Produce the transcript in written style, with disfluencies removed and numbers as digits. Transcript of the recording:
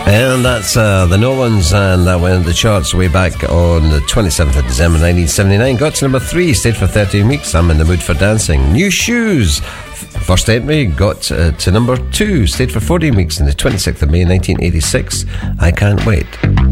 And that's the No Ones, and that went in the charts way back on the 27th of December 1979. Got to number 3, stayed for 13 weeks. I'm in the mood for dancing. New Shoes, first entry, got to number 2, stayed for 14 weeks on the 26th of May 1986. I Can't Wait.